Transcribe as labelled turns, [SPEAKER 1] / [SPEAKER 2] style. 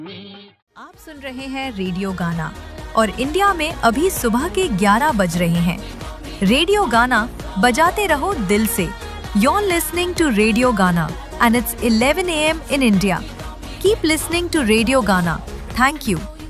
[SPEAKER 1] आप सुन रहे हैं रेडियो गाना और इंडिया में अभी सुबह के 11 बज रहे हैं। रेडियो गाना बजाते रहो दिल से। You're listening to Radio Ghana and it's 11 a.m. in India. Keep listening to Radio Ghana. Thank you.